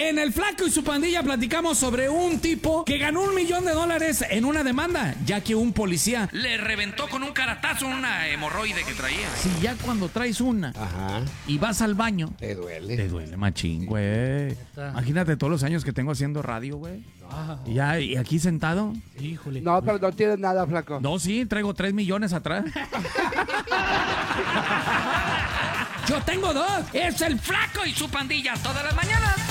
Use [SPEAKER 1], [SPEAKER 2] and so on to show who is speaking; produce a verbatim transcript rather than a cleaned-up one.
[SPEAKER 1] En El Flaco y su pandilla platicamos sobre un tipo que ganó un millón de dólares en una demanda, ya que un policía le reventó con un caratazo una hemorroide que traía. Si ya cuando traes una
[SPEAKER 2] Ajá.
[SPEAKER 1] y vas al baño,
[SPEAKER 2] Te duele.
[SPEAKER 1] te duele machín, güey. Imagínate todos los años que tengo haciendo radio, güey. Y ya, y aquí sentado.
[SPEAKER 3] Híjole.
[SPEAKER 2] No, pero no tienes nada, flaco.
[SPEAKER 1] No, sí, traigo tres millones atrás. Yo tengo dos. Es El Flaco y su pandilla todas las mañanas.